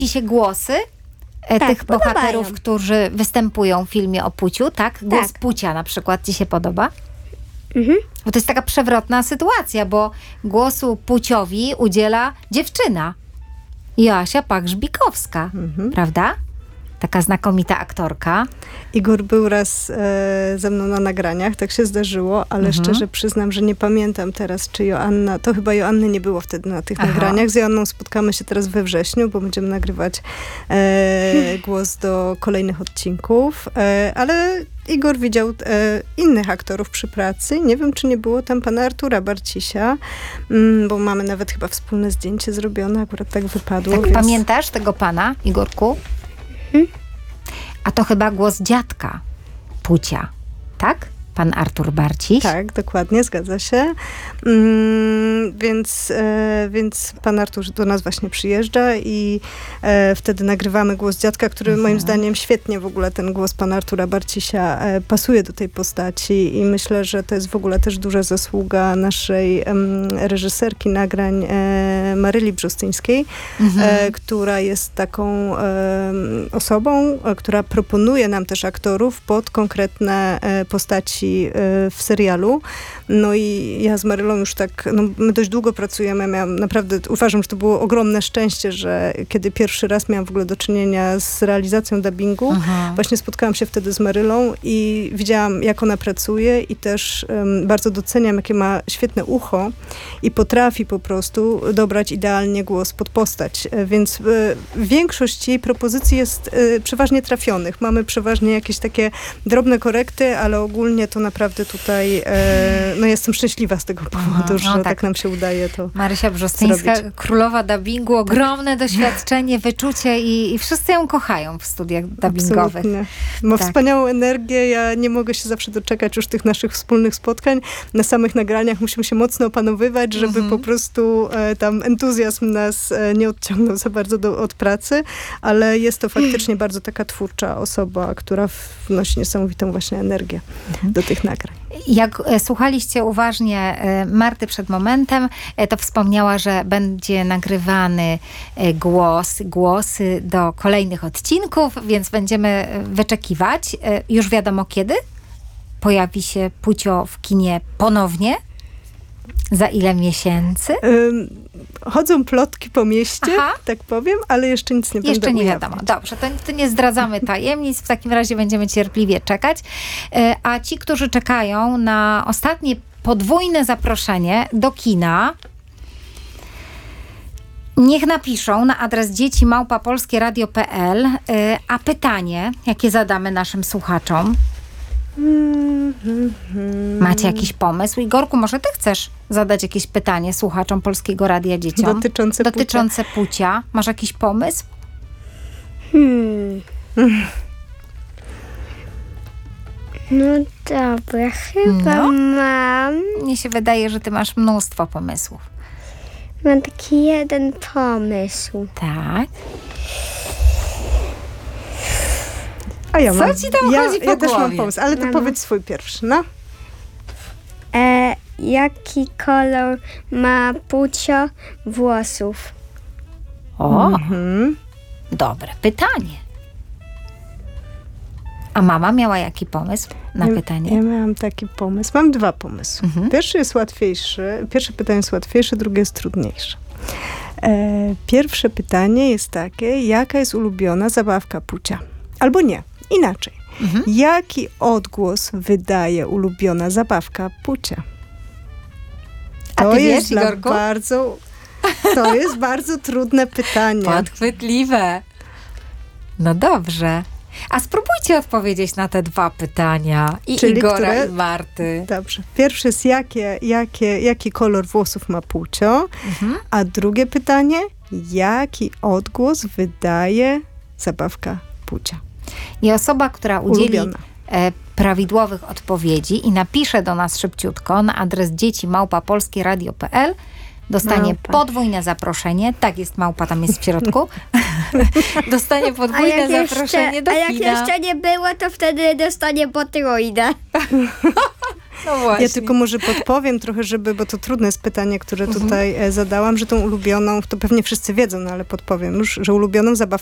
Ci się głosy tych bohaterów, którzy występują w filmie o Puciu, tak? Głos Pucia na przykład ci się podoba? Bo to jest taka przewrotna sytuacja, bo głosu Puciowi udziela dziewczyna. Joasia Pach-Żbikowska, prawda? Taka znakomita aktorka. Igor był raz ze mną na nagraniach, tak się zdarzyło, ale szczerze przyznam, że nie pamiętam teraz, czy Joanna, to chyba Joanny nie było wtedy na tych nagraniach. Z Joanną spotkamy się teraz we wrześniu, bo będziemy nagrywać głos do kolejnych odcinków, ale Igor widział innych aktorów przy pracy. Nie wiem, czy nie było tam pana Artura Barcisia, bo mamy nawet chyba wspólne zdjęcie zrobione, akurat tak wypadło. Tak, więc... Pamiętasz tego pana, Igorku? A to chyba głos dziadka Pucia, tak? Pan Artur Barciś. Tak, dokładnie, zgadza się. Więc pan Artur do nas właśnie przyjeżdża i wtedy nagrywamy głos dziadka, który moim zdaniem świetnie w ogóle ten głos pana Artura Barcisia pasuje do tej postaci i myślę, że to jest w ogóle też duża zasługa naszej reżyserki nagrań Maryli Brzostyńskiej, która jest taką osobą, która proponuje nam też aktorów pod konkretne postaci w serialu. No i ja z Marylą już tak, my dość długo pracujemy. Naprawdę uważam, że to było ogromne szczęście, że kiedy pierwszy raz miałam w ogóle do czynienia z realizacją dubbingu, właśnie spotkałam się wtedy z Marylą i widziałam, jak ona pracuje i też bardzo doceniam, jakie ma świetne ucho i potrafi po prostu dobrać idealnie głos pod postać. Więc większość jej propozycji jest przeważnie trafionych. Mamy przeważnie jakieś takie drobne korekty, ale ogólnie to naprawdę tutaj jestem szczęśliwa z tego powodu, że tak nam się udaje to Marysia Brzostyńska, królowa dubbingu, ogromne doświadczenie, wyczucie i wszyscy ją kochają w studiach dubbingowych. Absolutnie. Ma wspaniałą energię, ja nie mogę się zawsze doczekać już tych naszych wspólnych spotkań. Na samych nagraniach musimy się mocno opanowywać, żeby po prostu tam entuzjazm nas nie odciągnął za bardzo od pracy, ale jest to faktycznie bardzo taka twórcza osoba, która wnosi niesamowitą właśnie energię do tych nagrań. Jak słuchaliście uważnie Marty przed momentem, to wspomniała, że będzie nagrywany głosy do kolejnych odcinków, więc będziemy wyczekiwać. Już wiadomo kiedy pojawi się Pucio w kinie ponownie? Za ile miesięcy? Chodzą plotki po mieście, tak powiem, ale jeszcze nic nie będę Jeszcze nie ujawniać. wiadomo. Dobrze, to nie zdradzamy tajemnic. W takim razie będziemy cierpliwie czekać. A ci, którzy czekają na ostatnie podwójne zaproszenie do kina, niech napiszą na adres dzieci@polskieradio.pl. A pytanie, jakie zadamy naszym słuchaczom? Macie jakiś pomysł? Igorku, może ty chcesz zadać jakieś pytanie słuchaczom Polskiego Radia Dzieciom? Dotyczące Pucia. Masz jakiś pomysł? No dobra, chyba mam. Mnie się wydaje, że ty masz mnóstwo pomysłów. Mam taki jeden pomysł. Tak. A ja Co ci tam chodzi po głowie? Ja też mam głowie? pomysł, ale to powiedz swój pierwszy, no. Jaki kolor ma Pucio włosów? O, dobre pytanie. A mama miała jaki pomysł na pytanie? Ja miałam taki pomysł. Mam dwa pomysły. Pierwszy jest łatwiejszy. Pierwsze pytanie jest łatwiejsze, drugie jest trudniejsze. Pierwsze pytanie jest takie, jaka jest ulubiona zabawka Pucia? Albo nie, inaczej. Jaki odgłos wydaje ulubiona zabawka Pucia? To jest bardzo trudne pytanie. Podchwytliwe. No dobrze. A spróbujcie odpowiedzieć na te dwa pytania. Czyli Igora, które? i Marty. Dobrze. Pierwszy jest, jaki kolor włosów ma Pucio? A drugie pytanie, jaki odgłos wydaje zabawka Pucia? I osoba, która udzieli prawidłowych odpowiedzi i napisze do nas szybciutko na adres dzieci@polskieradio.pl, dostanie podwójne zaproszenie. Tak jest, małpa tam jest w środku. Dostanie podwójne zaproszenie do kina. A jak jeszcze nie było, to wtedy dostanie potrójne. No właśnie. Ja tylko może podpowiem trochę, bo to trudne jest pytanie, które tutaj zadałam, że tą ulubioną, to pewnie wszyscy wiedzą, no ale podpowiem już, że ulubioną zabawką